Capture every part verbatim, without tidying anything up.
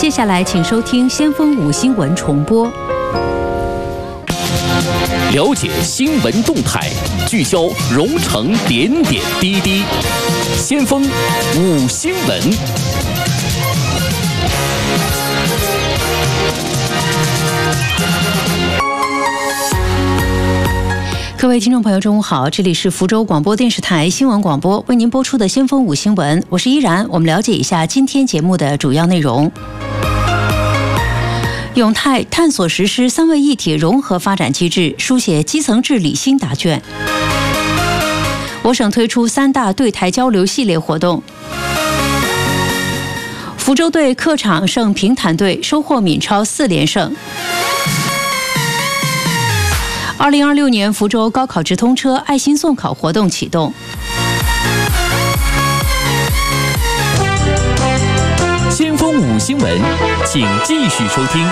接下来，请收听先锋五新闻重播。 了解新闻动态，聚焦蓉城点点滴滴。先锋五新闻。 各位听众朋友，中午好，这里是福州广播电视台新闻广播为您播出的先锋五新闻，我是依然。我们了解一下今天节目的主要内容。永泰探索实施三位一体融合发展机制，书写基层治理新答卷。我省推出三大对台交流系列活动。福州队客场胜平潭队，收获闽超四连胜。二零二六年福州高考直通车爱心送考活动启动。 先锋五新闻，请继续收听。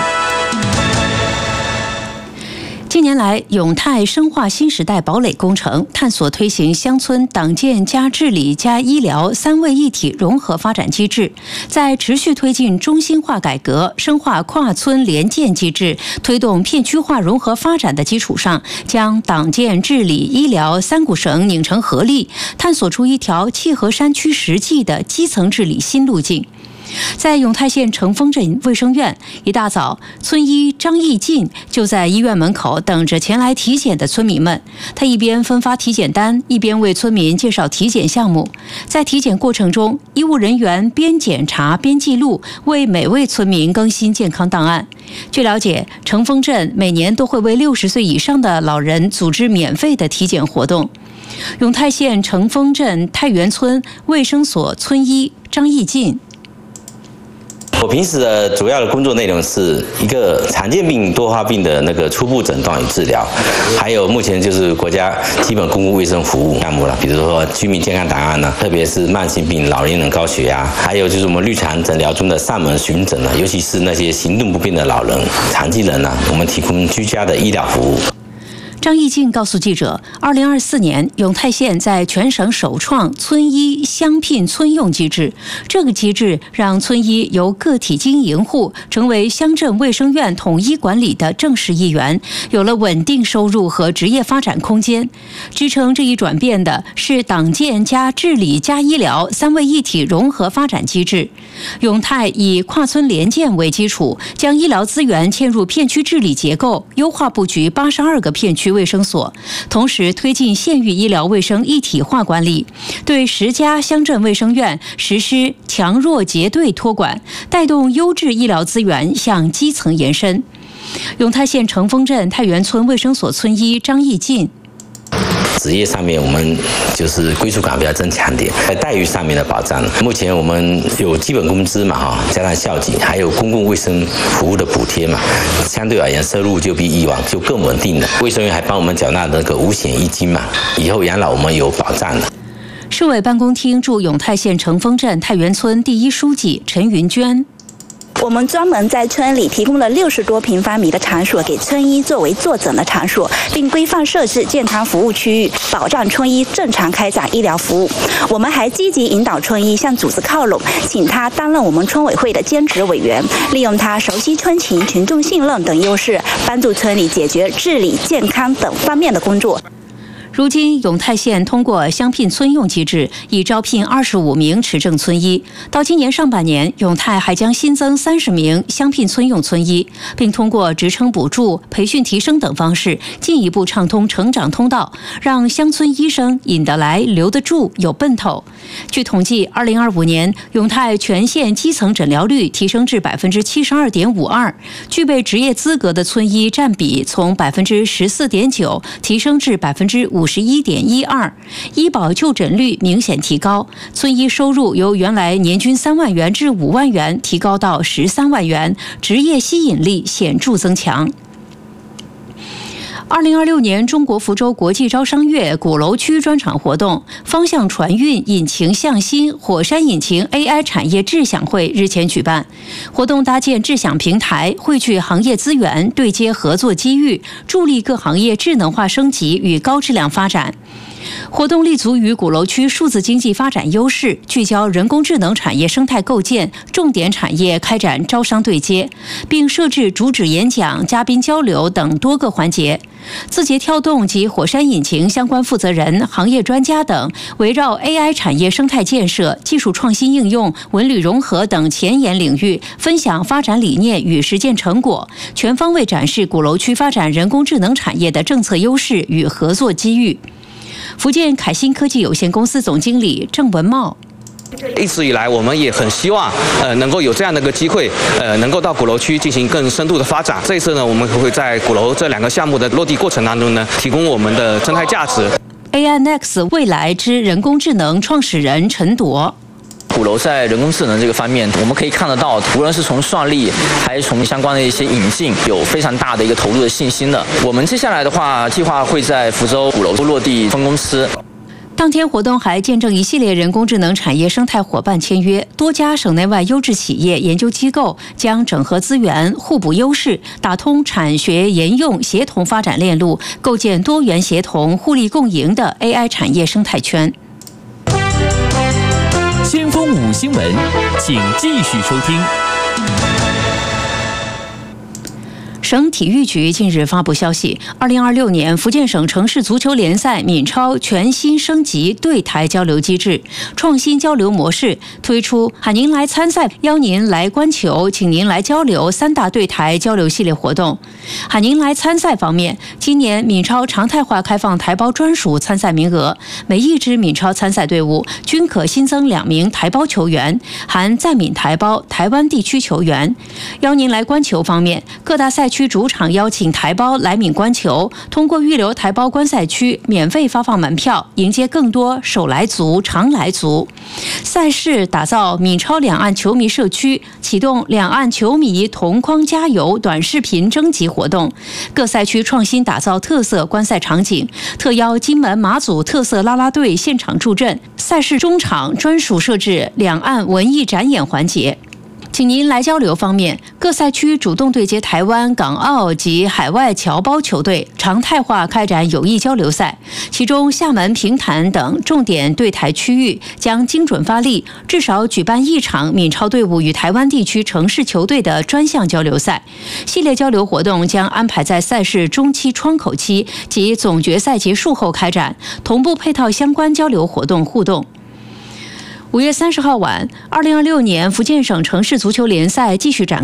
近年来，永泰深化新时代堡垒工程，探索推行乡村党建加治理加医疗三位一体融合发展机制，在持续推进中心化改革、深化跨村联建机制、推动片区化融合发展的基础上，将党建、治理、医疗三股绳拧成合力，探索出一条契合山区实际的基层治理新路径。在永泰县成丰镇卫生院，一大早，村医张义进就在医院门口等着前来体检的村民们。他一边分发体检单，一边为村民介绍体检项目。在体检过程中，医务人员边检查边记录，为每位村民更新健康档案。据了解，成丰镇每年都会为六十岁以上的老人组织免费的体检活动。永泰县成丰镇太原村卫生所村医张义进。 我平时的主要的工作内容是一个常见病多发病的那个初步诊断与治疗，还有目前就是国家基本公共卫生服务项目了，比如说居民健康档案呢，特别是慢性病、老年人高血压，还有就是我们日常诊疗中的上门巡诊呢，尤其是那些行动不便的老人、残疾人呢，我们提供居家的医疗服务。 张义进告诉记者，二零二四年，永泰县在全省首创村医乡聘村用机制。这个机制让村医由个体经营户成为乡镇卫生院统一管理的正式一员，有了稳定收入和职业发展空间。支撑这一转变的是党建加治理加医疗三位一体融合发展机制。永泰以跨村联建为基础，将医疗资源嵌入片区治理结构，优化布局八十二个片区卫生所，同时推进县域医疗卫生一体化管理，对十家乡镇卫生院实施强弱结对托管，带动优质医疗资源向基层延伸。永泰县成丰镇太原村卫生所村医张义进。 职业上面，我们就是归属感比较增强点，在待遇上面的保障。目前我们有基本工资嘛，哈，加上校级，还有公共卫生服务的补贴嘛，相对而言收入就比以往就更稳定了。卫生院还帮我们缴纳那个五险一金嘛，以后养老我们有保障了。 市委办公厅驻永泰县成丰镇太原村第一书记陈云娟。 我们专门在村里提供了六十多平方米的场所给村医作为坐诊的场所，并规范设置健康服务区域，保障村医正常开展医疗服务。我们还积极引导村医向组织靠拢，请他担任我们村委会的兼职委员，利用他熟悉村情、群众信任等优势，帮助村里解决治理、健康等方面的工作。 如今，永泰县通过乡聘村用机制，已招聘二十五名持证村医。到今年上半年，永泰还将新增三十名乡聘村用村医，并通过职称补助、培训提升等方式，进一步畅通成长通道，让乡村医生引得来、留得住、有奔头。据统计，二零二五年，永泰全县基层诊疗率提升至百分之七十二点五二，具备职业资格的村医占比从百分之十四点九提升至百分之五。五十一点一二，医保就诊率明显提高，村医收入由原来年均三万元至五万元提高到十三万元，职业吸引力显著增强。二零二六年中国福州国际招商月鼓楼区专场活动方向船运引擎向新火山引擎 A I 产业智享会日前举办，活动搭建智享平台，汇聚行业资源，对接合作机遇，助力各行业智能化升级与高质量发展。 活动立足于鼓楼区数字经济发展优势，聚焦人工智能产业生态构建，重点产业开展招商对接，并设置主旨演讲、嘉宾交流等多个环节。字节跳动及火山引擎相关负责人、行业专家等围绕 A I 产业生态建设、技术创新应用、文旅融合等前沿领域分享发展理念与实践成果，全方位展示鼓楼区发展人工智能产业的政策优势与合作机遇。福建凯新科技有限公司总经理郑文茂。 一直以来，我们也很希望，呃，能够有这样的一个机会，呃，能够到鼓楼区进行更深度的发展。这一次呢，我们会在鼓楼这两个项目的落地过程当中呢，提供我们的生态价值。 A I Next 未来之人工智能创始人陈铎。 鼓楼在人工智能这个方面，我们可以看得到，无论是从算力还是从相关的一些引进，有非常大的一个投入的信心的。我们接下来的话，计划会在福州鼓楼落地分公司。 当天活动还见证一系列人工智能产业生态伙伴签约，多家省内外优质企业、研究机构将整合资源、互补优势，打通产学研用协同发展链路，构建多元协同、互利共赢的 A I 产业生态圈。 先锋五新闻，请继续收听。 省体育局近日发布消息，二零二六年福建省城市足球联赛闽超全新升级对台交流机制，创新交流模式，推出喊您来参赛、邀您来观球、请您来交流三大对台交流系列活动。喊您来参赛方面，今年闽超常态化开放台胞专属参赛名额，每一支闽超参赛队伍均可新增两名台胞球员，含在闽台胞、台湾地区球员。邀您来观球方面，各大赛区主场邀请台胞来闽观球，通过预留台胞观赛区免费发放门票，迎接更多手来族、常来族。赛事打造闽超两岸球迷社区，启动两岸球迷同框加油短视频征集活动。各赛区创新打造特色观赛场景，特邀金门马祖特色啦啦队现场助阵。赛事中场专属设置两岸文艺展演环节。请您来交流方面，各赛区主动对接台湾、港澳及海外侨胞球队，常态化开展友谊交流赛。其中，厦门、平潭等重点对台区域将精准发力，至少举办一场闽超队伍与台湾地区城市球队的专项交流赛。系列交流活动将安排在赛事中期窗口期及总决赛结束后开展，同步配套相关交流活动互动。五月三十号晚，二零二六年福建省城市足球联赛继续展